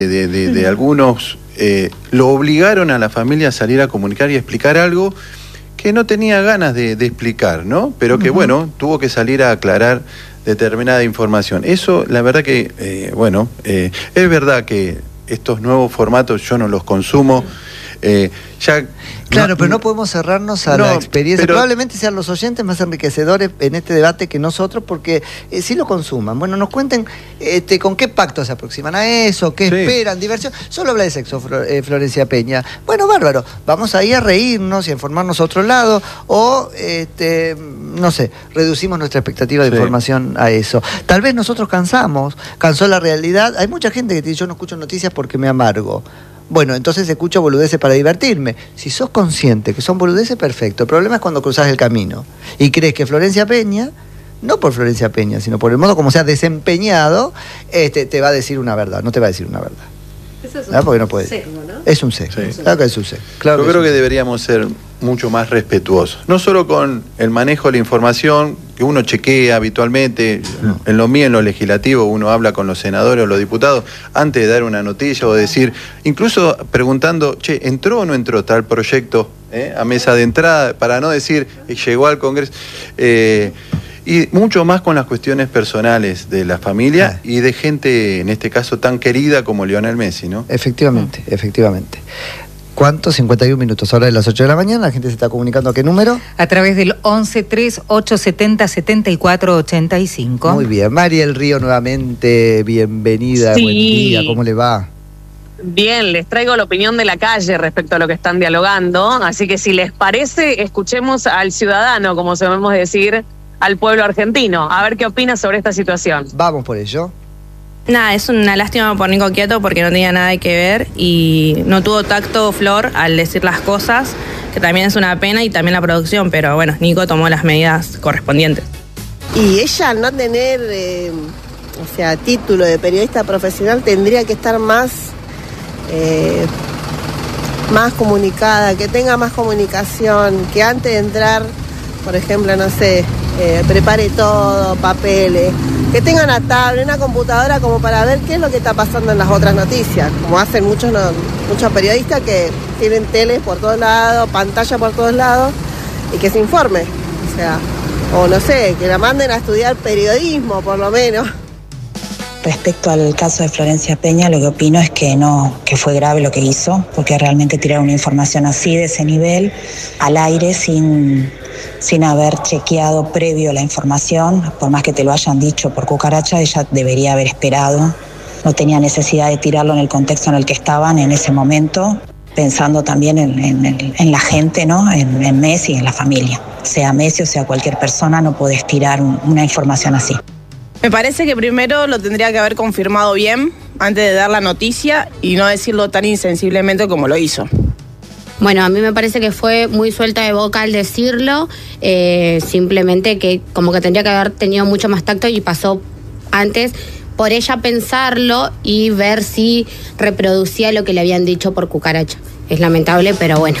de algunos, lo obligaron a la familia a salir a comunicar y a explicar algo que no tenía ganas de explicar, ¿no? Pero que, bueno, tuvo que salir a aclarar determinada información. Eso, la verdad que, es verdad que estos nuevos formatos yo no los consumo. Claro, pero no podemos cerrarnos a la experiencia. Probablemente sean los oyentes más enriquecedores en este debate que nosotros, porque sí lo consuman. Bueno, nos cuenten con qué pacto se aproximan a eso, qué esperan, diversión. Solo habla de sexo, Florencia Peña. Bueno, bárbaro. Vamos ahí a reírnos y a informarnos a otro lado, o, no sé, reducimos nuestra expectativa de información a eso. Tal vez nosotros cansó la realidad. Hay mucha gente que dice, yo no escucho noticias porque me amargo. Bueno, entonces escucho boludeces para divertirme. Si sos consciente que son boludeces, perfecto. El problema es cuando cruzás el camino y crees que Florencia Peña, no por Florencia Peña, sino por el modo como se ha desempeñado, te va a decir una verdad. No te va a decir una verdad. Eso es un porque no puede. sesgo, ¿no? Es un sesgo. Sí. Claro que es un sesgo. Claro Yo creo que deberíamos ser mucho más respetuosos. No solo con el manejo de la información, que uno chequea habitualmente, en lo mío, en lo legislativo, uno habla con los senadores o los diputados antes de dar una noticia o decir, incluso preguntando, che, ¿entró o no entró tal proyecto a mesa de entrada? Para no decir, llegó al Congreso. Y mucho más con las cuestiones personales de la familia y de gente, en este caso, tan querida como Lionel Messi, ¿no? Efectivamente, efectivamente. ¿Cuánto? 51 minutos. Ahora de las 8 de la mañana, la gente se está comunicando. ¿A qué número? A través del 1138707485. Muy bien. María del Río, nuevamente, bienvenida. Sí. Buen día, ¿cómo le va? Bien, les traigo la opinión de la calle respecto a lo que están dialogando, así que si les parece, escuchemos al ciudadano, como solemos decir, al pueblo argentino, a ver qué opina sobre esta situación. Vamos por ello. Nada, es una lástima por Nico Quiato porque no tenía nada que ver y no tuvo tacto Flor al decir las cosas, que también es una pena, y también la producción, pero bueno, Nico tomó las medidas correspondientes. Y ella, al no tener, título de periodista profesional, tendría que estar más comunicada, que tenga más comunicación, que antes de entrar, por ejemplo, no sé, prepare todo, papeles, que tenga una tablet, una computadora como para ver qué es lo que está pasando en las otras noticias, como hacen muchos periodistas que tienen tele por todos lados, pantalla por todos lados, y que se informe, o no sé, que la manden a estudiar periodismo por lo menos. Respecto al caso de Florencia Peña, lo que opino es que fue grave lo que hizo, porque realmente tirar una información así, de ese nivel, al aire, sin haber chequeado previo la información, por más que te lo hayan dicho por cucaracha, ella debería haber esperado. No tenía necesidad de tirarlo en el contexto en el que estaban en ese momento, pensando también en la gente, ¿no? En Messi, en la familia. Sea Messi o sea cualquier persona, no podés tirar una información así. Me parece que primero lo tendría que haber confirmado bien antes de dar la noticia y no decirlo tan insensiblemente como lo hizo. Bueno, a mí me parece que fue muy suelta de boca al decirlo, simplemente que como que tendría que haber tenido mucho más tacto y pasó antes por ella pensarlo y ver si reproducía lo que le habían dicho por cucaracha. Es lamentable, pero bueno.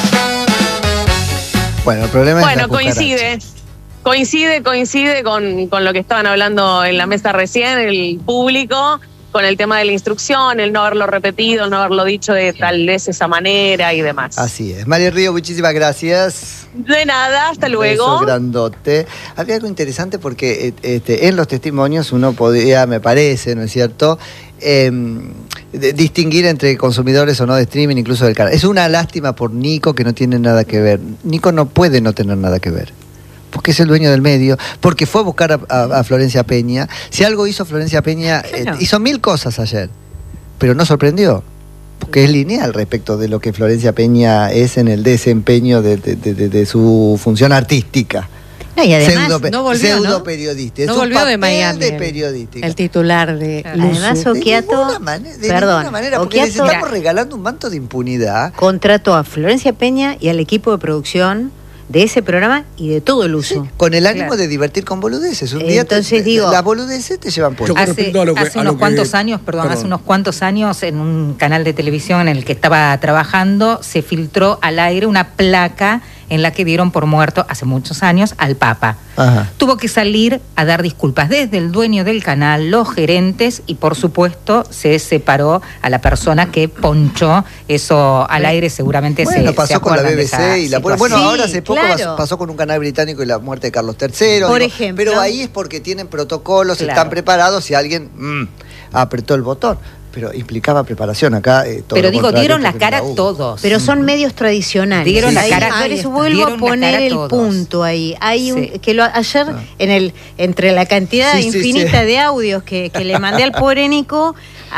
Bueno, el problema es la cucaracha. Coincide con lo que estaban hablando en la mesa recién, el público, con el tema de la instrucción, el no haberlo repetido, el no haberlo dicho de tal vez esa manera y demás. Así es. María Río, muchísimas gracias. De nada, hasta luego. Beso grandote. Había algo interesante porque en los testimonios uno podía, me parece, ¿no es cierto?, distinguir entre consumidores o no de streaming, incluso del canal. Es una lástima por Nico, que no tiene nada que ver. Nico no puede no tener nada que ver, porque es el dueño del medio, porque fue a buscar a Florencia Peña. Si algo hizo Florencia Peña, hizo 1000 cosas ayer, pero no sorprendió, porque es lineal respecto de lo que Florencia Peña es en el desempeño de su función artística. No, y además no volvió, pseudo periodista. No volvió de Miami. De periodística. El titular de Además, Occhiato, de ninguna manera, porque les estamos regalando un manto de impunidad. Contrató a Florencia Peña y al equipo de producción de ese programa y de todo el uso. Sí, con el ánimo de divertir con boludeces. Un día las boludeces te llevan por... Hace unos cuantos años, en un canal de televisión en el que estaba trabajando, se filtró al aire una placa en la que dieron por muerto hace muchos años al Papa. Ajá. Tuvo que salir a dar disculpas desde el dueño del canal, los gerentes y por supuesto se separó a la persona que ponchó eso al aire. Seguramente bueno, pasó con la BBC y la bueno, sí, ahora hace poco claro. pasó con un canal británico y la muerte de Carlos III. Por ejemplo. Pero ahí es porque tienen protocolos, Claro. están preparados si alguien apretó el botón. Pero implicaba preparación acá. Todo Pero lo digo, contrario dieron que la no cara hubo. todos. Pero son medios tradicionales. Dieron la Ahí- cara- por ahí eso está. vuelvo Dieron a la poner cara el todos. punto ahí. Hay Sí. ayer entre la cantidad Sí, sí, infinita sí. de audios que le mandé al pobre Nico,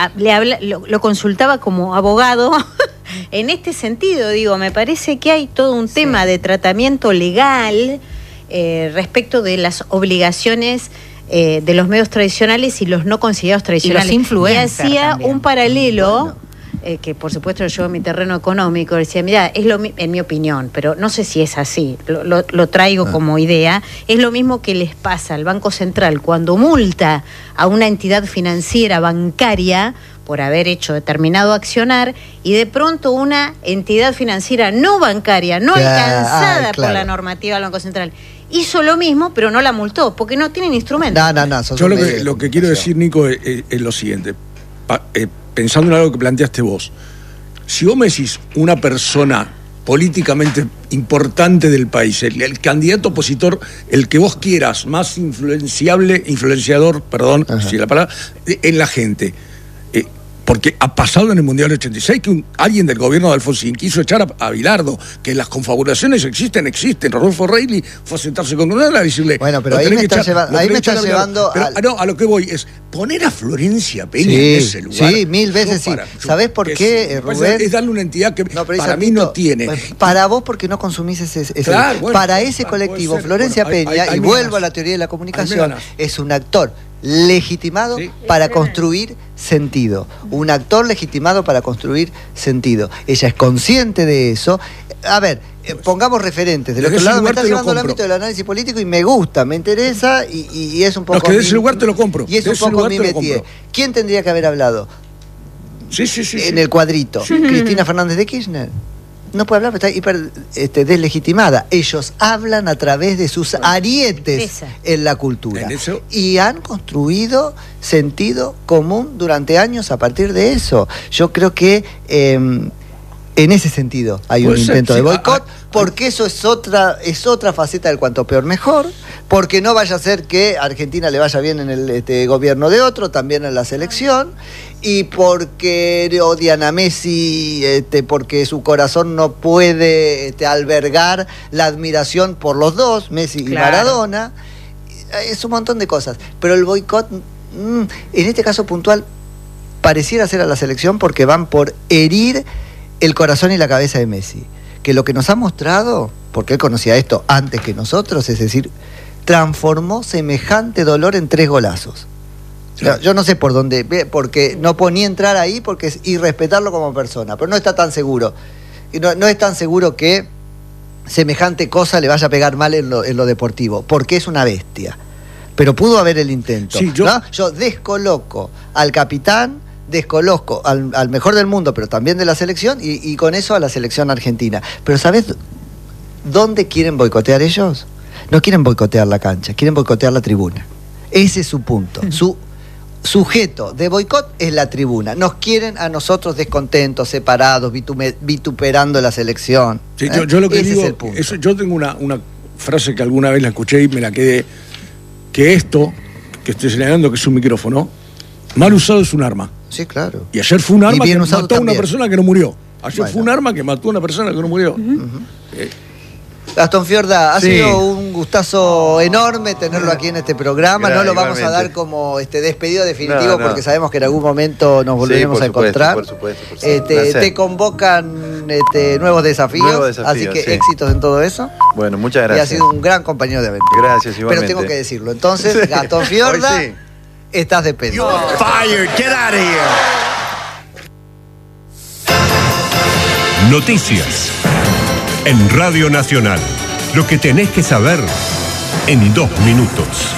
lo consultaba como abogado. En este sentido, digo, me parece que hay todo un tema de tratamiento legal respecto de las obligaciones de los medios tradicionales y los no considerados tradicionales. influencers Y hacía también. un paralelo, que por supuesto lo llevo a mi terreno económico, decía, mira, en mi opinión, pero no sé si es así, lo traigo como idea, es lo mismo que les pasa al Banco Central cuando multa a una entidad financiera bancaria por haber hecho determinado accionar y de pronto una entidad financiera no bancaria, no alcanzada por la normativa del Banco Central, hizo lo mismo, pero no la multó, porque no tienen instrumentos. No. Yo lo que quiero decir, Nico, es lo siguiente. Pensando en algo que planteaste vos. Si vos me decís una persona políticamente importante del país, el candidato opositor, el que vos quieras, más influenciador, si la palabra, en la gente. Porque ha pasado en el Mundial 86 que alguien del gobierno de Alfonsín quiso echar a Bilardo, que las confabulaciones existen. Rodolfo Reilly fue a sentarse con una a decirle... Bueno, pero ahí me estás llevando... No, a lo que voy es poner a Florencia Peña Sí, en ese lugar. sí, mil veces sí. ¿Sabés por qué, Rubén? Es darle una entidad que No, pero para Isaac mí no Tito, tiene. Para vos porque no consumís ese Claro, bueno, para ese colectivo, puede ser. Florencia Bueno, Peña, ahí y me vuelvo ganas. a la teoría de la Ahí comunicación, me ganas. es un actor legitimado para construir sentido. Un actor legitimado para construir sentido. Ella es consciente de eso. A ver, pongamos referentes. Del Desde otro ese lado me lugar estás te lo llevando al compro. ámbito del análisis político y me gusta, me interesa y es un poco... No, que de ese lugar te lo compro. Y es De un ese poco lugar mi te lo métier. compro. ¿Quién tendría que haber hablado? Sí. En el cuadrito. Cristina Fernández de Kirchner. No puede hablar, pero está hiper deslegitimada. Ellos hablan a través de sus arietes en la cultura. En eso- Y han construido sentido común durante años a partir de eso. Yo creo que en ese sentido hay un Puede ser, intento sí. de boicot, porque eso es otra faceta del cuanto peor mejor, porque no vaya a ser que a Argentina le vaya bien en el gobierno de otro, también en la selección, y porque odian a Messi, porque su corazón no puede albergar la admiración por los dos, Messi y Maradona. Es un montón de cosas. Pero el boicot, en este caso puntual, pareciera ser a la selección porque van por herir el corazón y la cabeza de Messi. Que lo que nos ha mostrado, porque él conocía esto antes que nosotros, es decir, transformó semejante dolor en 3 golazos. Sí. Yo no sé por dónde, porque no puedo ni entrar ahí porque es irrespetarlo como persona, pero no está tan seguro. Y no es tan seguro que semejante cosa le vaya a pegar mal en lo deportivo, porque es una bestia. Pero pudo haber el intento. Sí, yo descoloco al capitán, descoloco al mejor del mundo, pero también de la selección, y con eso a la selección argentina. Pero ¿sabes dónde quieren boicotear ellos? No quieren boicotear la cancha, quieren boicotear la tribuna. Ese es su punto. Su sujeto de boicot es la tribuna. Nos quieren a nosotros descontentos, separados, vituperando la selección. Sí, yo lo que Ese digo, es el punto. yo tengo una frase que alguna vez la escuché y me la quedé, que esto que estoy señalando, que es un micrófono, mal usado es un arma. Sí, claro. Y ayer fue un arma que usado mató a una también. persona que no murió. Ayer Bueno. fue un arma que mató a una persona que no murió. Gastón Fiorda, ha Sí. sido un gustazo enorme tenerlo aquí en este programa. No lo vamos a Igualmente. dar como despedido definitivo No. porque sabemos que en algún momento nos volveremos por a supuesto, encontrar. por supuesto. Placer. Te convocan nuevos desafíos, Nuevos desafíos, así que sí. éxitos en todo eso. Bueno, muchas Y gracias. ha sido un gran compañero de aventura. Gracias, Pero igualmente. tengo que decirlo. Entonces, Sí. Gastón Fiorda, Hoy sí. estás despedido. Fired. Get out of here. Noticias en Radio Nacional. Lo que tenés que saber en 2 minutos.